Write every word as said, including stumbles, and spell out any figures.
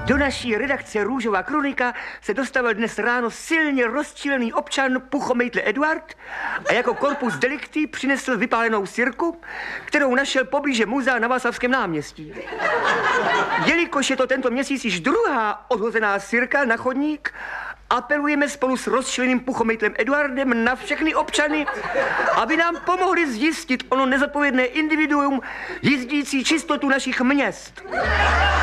Do naší redakce Růžová kronika se dostavil dnes ráno silně rozčilený občan Puchomejtl Eduard a jako korpus delikty přinesl vypálenou sirku, kterou našel poblíže muzea na Václavském náměstí. Jelikož je to tento měsíc již druhá odhozená sirka na chodník, apelujeme spolu s rozčileným Puchomejtlem Eduardem na všechny občany, aby nám pomohli zjistit ono nezodpovědné individuum jízdící čistotu našich měst.